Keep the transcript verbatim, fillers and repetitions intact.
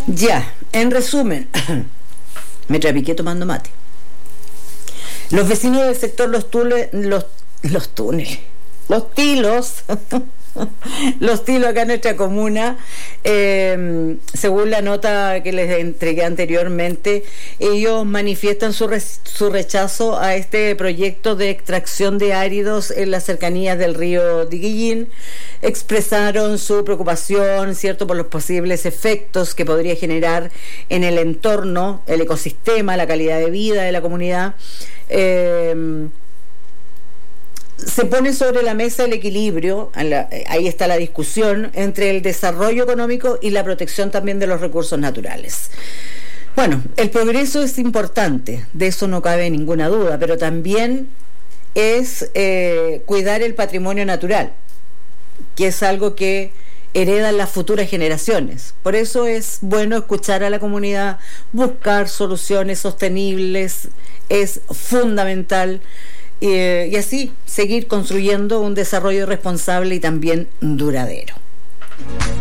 Ya, en resumen, me trapiqué tomando mate. Los vecinos del sector Los Tules, los, los túneles, los tilos, los tilos acá en nuestra comuna, eh, según la nota que les entregué anteriormente, ellos manifiestan su, re, su rechazo a este proyecto de extracción de áridos en las cercanías del río Diguillín. Expresaron su preocupación, ¿cierto?, por los posibles efectos que podría generar en el entorno, el ecosistema, la calidad de vida de la comunidad. Eh, se pone sobre la mesa el equilibrio, la, ahí está la discusión, entre el desarrollo económico y la protección también de los recursos naturales. Bueno, el progreso es importante, de eso no cabe ninguna duda, pero también es eh, cuidar el patrimonio natural, que es algo que heredan las futuras generaciones. Por eso es bueno escuchar a la comunidad, buscar soluciones sostenibles, es fundamental, eh, y así seguir construyendo un desarrollo responsable y también duradero.